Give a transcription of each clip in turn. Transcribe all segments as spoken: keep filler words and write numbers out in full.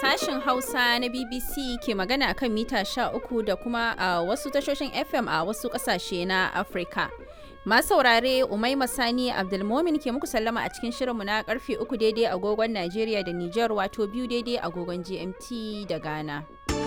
Sashen Hausa na B B C ke magana akan mita sha uku da kuma a wasu tashoshin F M a wasu ƙasashe na Afirka. Masu saurare Umaima Sani Abdulmomin ke muku sallama a cikin shirinmu na karfe uku daidai agogon Najeriya da Nijar wato biyu daidai agogon G M T da Ghana.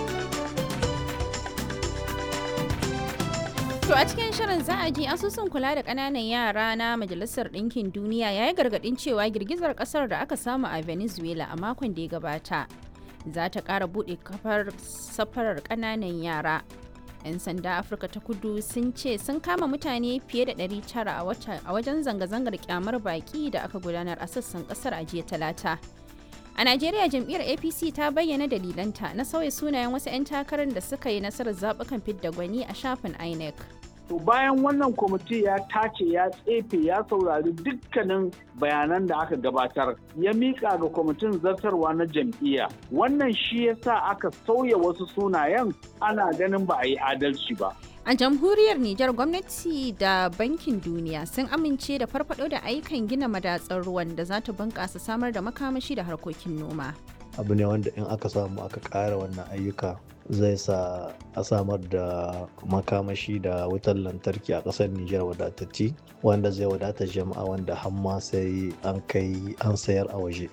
To a cikin shirin za a ji asusun kula da ƙananan yara na Majalisar Ɗinkin Duniya ya yi gargaɗin cewa girgizar ƙasar da aka samu a Venezuela a makon da ya gabata za ta ƙara buɗe kafar safarar ƙananan yara. 'Yan sanda Afirka ta Kudu sun ce sun kama mutane fiye da ɗari tara a wajen zanga-zangar kyamar baƙi da aka gudanar a sassan ƙasar a jiya Talata. A Najeriya jam'iyyar A P C ta bayyana dalilanta na sauya sunayen wasu 'yan takarar da suka yi nasarar zaɓukan fidda gwani a shafin I N E C. To bayan wannan kwamiti ya tace ya tsefe ya saurari dukkanin bayanan da aka gabatar ya mika ga kwamitin zartarwa na jam'iyya. Wannan shi yasa aka sauya wasu sunayen ana ganin ba a yi adalci ba. A jamhuriyar Nijar gwamnati da Bankin Duniya sun amince da farfado da ayyukan gina madatsar ruwan da za ta bunƙasa samar da makamashi da harkokin noma. Abu ne wanda in aka samu aka ƙara wannan ayyuka zai sa a samar da makamashi da wutar lantarki a ƙasar Nijar wadatacci wanda zai wadata jama'a wanda hamma sai an kai an sayar a waje.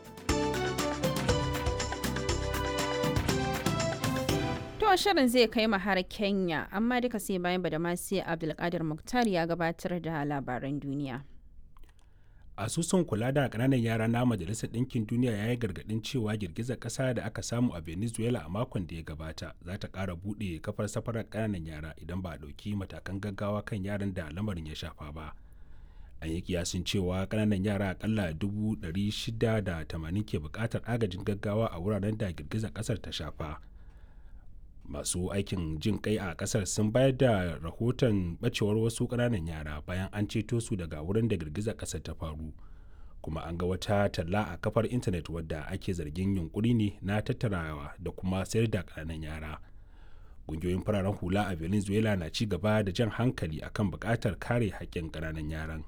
To shirin zai kai mu har Kenya amma duka sai bayan Badamasi Abdulkadir Muktar ya gabatar da labaran duniya. Asusun kula da ƙananan yara na Majalisar Ɗinkin Duniya ya yi gargaɗin cewa girgizar ƙasa da aka samu a Venezuela a makon da ya gabata za ta ƙara buɗe kafar safarar ƙananan yara idan ba a ɗauki matakan gaggawa kan yaran da lamarin ya shafa ba. An yi kiyasin cewa ƙananan yara aƙalla dubu ɗari shida da tamanin ke buƙatar agajin gaggawa a wuraren da girgizar ƙasar ta shafa. Masu aikin jin kai a ƙasar sun bayar da rahoton ɓacewar wasu ƙananan yara bayan an ceto su daga wurin da girgizar ƙasar ta faru, kuma an ga wata talla a kafar intanet wadda ake zargin yunkuri ne na tattarawa da kuma sayar da ƙananan yara. Ƙungiyoyin fararen hula a Venezuela na ci gaba da jan hankali akan buƙatar kare haƙƙin ƙananan yaran.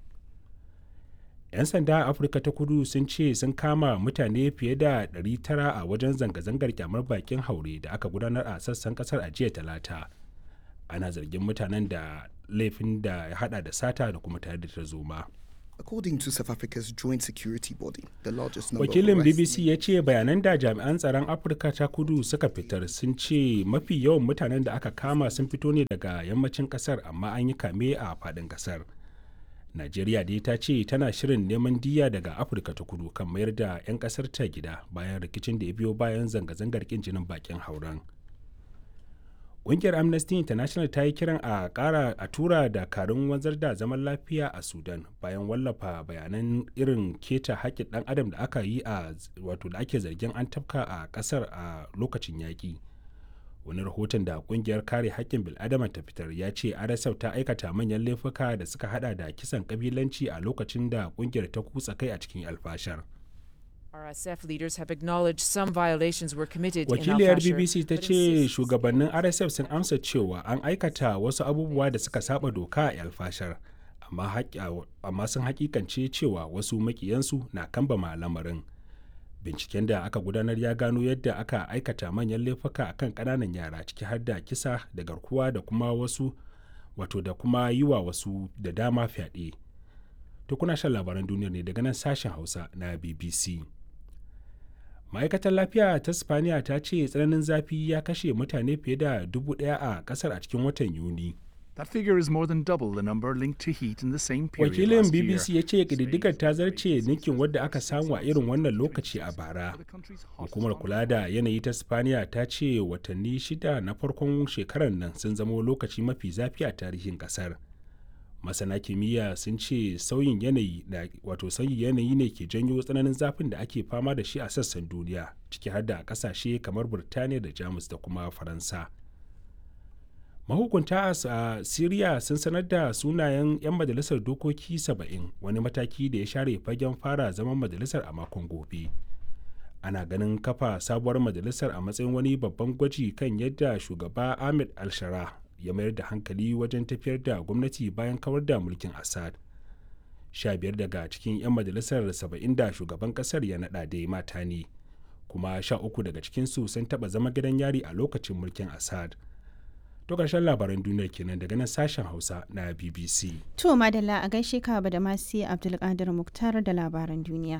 'Yan sanda a Afirka ta Kudu sun ce sun kama mutane fiye da ɗari tara a wajen zanga-zangar kyamar bakin haure da aka gudanar a sassan kasar a jiya Talata. Ana zargin mutanen da laifin da ya hada da sata da kuma tare da tarzoma. According to South Africa's joint security body, the largest number Wakilin of B B C ya ce bayanan da jami'an tsaron Afirka ta Kudu suka fitar sun ce mafi yawan mutanen da aka kama sun fito ne daga yammacin kasar amma an yi kame a faɗin kasar. Najeriya dai ta ce tana shirin neman diya daga Afirka ta Kudu kan mayar da 'yan kasar ta gida bayan rikicin da ya biyo bayan zanga-zangar kin jinin bakin hauren. Ƙungiyar Amnesty International ta yi kiran a ƙara a tura dakarun wanzar da zaman lafiya a Sudan bayan wallafa bayanan irin keta haƙƙin ɗan adam da aka yi a wato da ake zargin an tafka a ƙasar a lokacin yaƙi. Wani rahoton da kungiyar kare haƙƙin bil'adama ta fitar ya ce R S F ta aikata manyan laifuka da suka hada da kisan kabilanci a lokacin da kungiyar ta kutsa kai a cikin alfashar. R S F leaders have acknowledged some violations were committed in Wakiliyar Al-Fashir, B B C ta ce shugabannin R S F sun amsa cewa an aikata wasu abubuwa da suka saba doka a alfashar, amma, amma sun hakikance cewa wasu makiyansu na kambama lamarin. Binciken da aka gudanar ya gano yadda aka aikata manyan laifuka akan ƙananan yara ciki har da kisa da garkuwa da kuma wasu wato da kuma yi wa wasu da dama fyaɗe. To kuna shan labaran duniyar ne daga nan sashen Hausa na B B C. Ma'aikatar lafiya ta Spaniya ta ce tsananin zafi ya kashe mutane fiye da dubu ɗaya a ƙasar a cikin watan Yuni. That figure is more than double the number linked to heat in the same period Wakilin last B B year. C ya ce ƙididdigar ta zarce ninkin wadda aka samu a irin wannan lokaci a bara. Hukumar kula da yanayi ta Spaniya ta ce watanni shida na farkon shekarar nan sun zama lokaci mafi zafi a tarihin ƙasar. Masana kimiyya sun ce sauyin yanayi na wato sauyin yanayi ne ke janyo tsananin zafin da ake fama da shi a sassan duniya, ciki har da ƙasashe kamar Burtaniya da Jamus da kuma Faransa. Mahukunta a Siriya sun sanar da sunayen 'yan majalisar dokoki saba'in, wani mataki da ya share fagen fara zaman majalisar a makon gobe. Ana ganin kafa sabuwar majalisar a matsayin wani babban gwaji kan yadda shugaba Ahmed al-Shara ya mayar da hankali wajen tafiyar da gwamnati bayan kawar da mulkin Assad. Sha biyar daga cikin 'yan majalisar saba'in da shugaban kasar ya naɗa dai mata ne. kuma sha uku daga cikinsu sun taɓa zama gidan yari a lokacin mulkin Assad. To ƙarshen labaran duniyar kenan daga nan sashen Hausa na B B C. To madalla a gaishe ka ba da masu Abdulkadir Muktar da labaran duniya.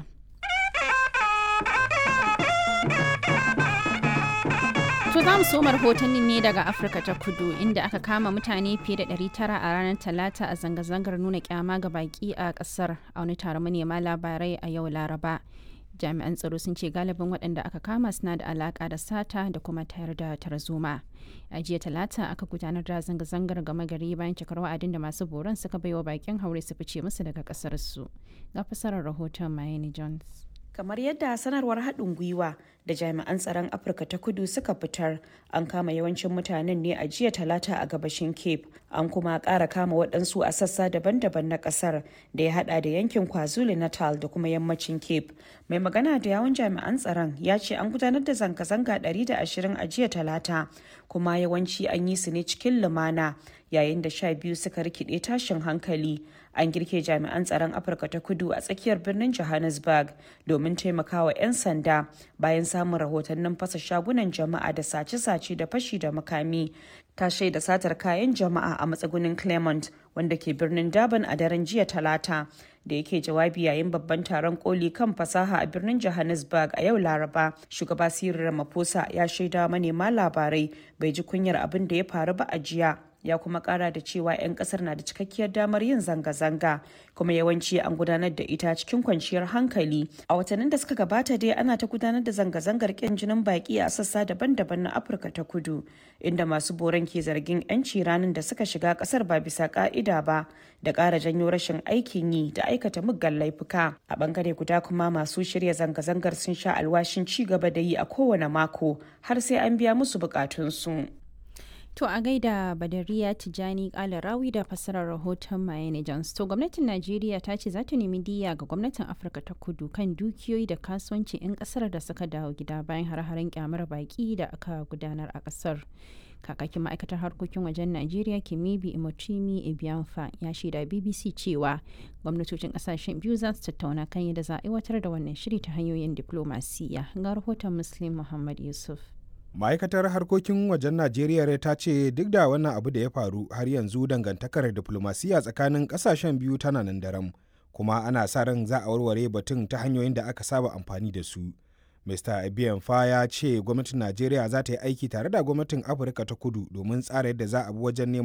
To za mu soma rahotannin ne daga Afirka ta Kudu inda aka kama mutane fiye da ɗari tara a ranar Talata a zanga-zangar nuna kyama ga baki a ƙasar a wani taron manema labarai a yau Laraba. Jami'an tsaro sun ce galibin waɗanda aka kama suna da alaƙa da sata da kuma tayar da tarzoma. A jiya Talata aka gudanar da zanga-zangar gama gari bayan cikar wa'adin da masu boron suka baiwa bakin haure su fice musu daga ƙasarsu. Ga fasarar rahoton Mayeni Jones. Kamar yadda sanarwar haɗin gwiwa da jami'an tsaron Afirka ta Kudu suka fitar, an kama yawancin mutanen ne a jiya Talata a gabashin Cape, an kuma ƙara kama waɗansu a sassa daban-daban na ƙasar da ya haɗa da yankin KwaZulu Natal da kuma yammacin Cape. Mai magana da yawun jami'an tsaron ya ce an gudanar da zanga-zanga ɗari da ashirin a jiya Talata, kuma yawanci an yi su ne cikin lumana, yayin da sha biyu suka rikide tashin hankali. An girke jami'an tsaron Afirka ta Kudu a tsakiyar birnin Johannesburg domin taimakawa 'yan sanda bayan samun rahotannin fasa shagunan jama'a da sace-sace da fashi da makami. Ta shaida satar kayan jama'a a matsugunin Claremont wanda ke birnin Durban a daren jiya Talata. Da yake jawabi yayin babban taron koli kan fasaha a birnin Johannesburg a yau Laraba, shugaba Cyril Ramaphosa ya shaida manema labarai bai ji kunyar abin da ya faru ba a jiya. Ya kuma kara da cewa 'yan kasar na da cikakkiyar damar yin zanga-zanga, kuma yawanci an gudanar da ita cikin kwanciyar hankali. A watannin da suka gabata dai ana ta gudanar da zanga-zangar ƙin jinin baki a sassa daban-daban na Afirka ta Kudu, inda masu boron ke zargin 'yanci ranar da suka shiga kasar ba bisa ka'ida ba, da ƙara janyo rashin aikin yi da aikata muggan laifuka. A bangare guda kuma masu shirya zanga-zangar sun sha alwashin ci gaba da yi a kowane mako har sai an biya musu bukatunsu. To a gaida Badariya Tijani Kalarawi da fassarar rahoton Mayene Jones. To gwamnatin Najeriya ta ce za ta nemi diya ga gwamnatin Afirka ta Kudu kan dukiyoyi da kasuwanci 'yan kasar da suka dawo gida bayan har-haren kyamar baki da aka gudanar a kasar. Kakakin ma'aikatar harkokin wajen Najeriya Kemibi Imotimi Ebianfa ya shaida B B C cewa gwamnatocin kasashen biyu za su tattauna kan yadda za a aiwatar da wannan shiri ta hanyoyin diplomasiya. Ga rahoton Muslim Muhammad Yusuf. Ma'aikatar harkokin wajen Najeriya ta ce duk da wannan abu da ya faru har yanzu dangantakar diplomasiya tsakanin kasashen biyu tana nan daram, kuma ana sa ran za a warware batun ta hanyoyin da aka saba amfani da su. Mista Ebianfa ya ce gwamnatin Najeriya za ta yi aiki tare da gwamnatin Afirka ta Kudu domin tsara yadda za a bi wajen neman